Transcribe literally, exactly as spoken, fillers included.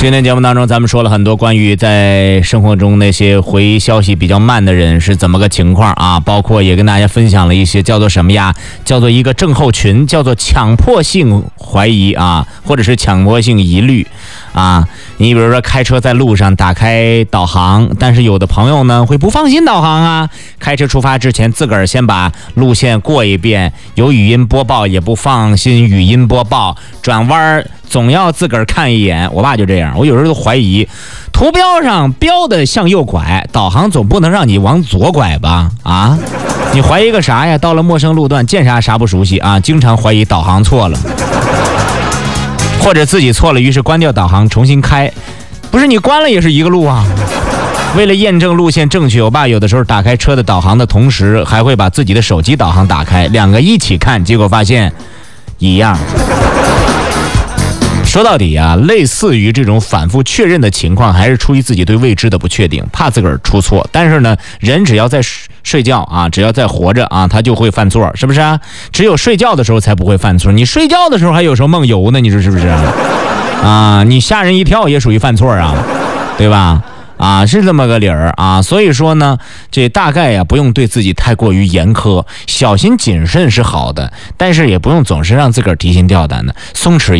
今天节目当中，咱们说了很多关于在生活中那些回消息比较慢的人是怎么个情况啊，包括也跟大家分享了一些叫做什么呀，叫做一个症候群，叫做强迫性怀疑啊，或者是强迫性疑虑啊。你比如说开车在路上打开导航，但是有的朋友呢会不放心导航啊，开车出发之前自个儿先把路线过一遍，有语音播报也不放心语音播报，转弯总要自个儿看一眼。我爸就这样，我有时候都怀疑，图标上标的向右拐，导航总不能让你往左拐吧？啊，你怀疑个啥呀？到了陌生路段，见啥啥不熟悉啊，经常怀疑导航错了，或者自己错了，于是关掉导航重新开。不是你关了也是一个路啊。为了验证路线正确，我爸有的时候打开车的导航的同时，还会把自己的手机导航打开，两个一起看，结果发现一样。说到底啊，类似于这种反复确认的情况，还是出于自己对未知的不确定，怕自个儿出错。但是呢，人只要在睡觉啊，只要在活着啊，他就会犯错，是不是啊？只有睡觉的时候才不会犯错，你睡觉的时候还有时候梦游呢，你说是不是啊？啊，你吓人一跳也属于犯错啊，对吧？啊，是这么个理儿啊，所以说呢，这大概呀不用对自己太过于严苛，小心谨慎是好的，但是也不用总是让自个儿提心吊胆的，松弛。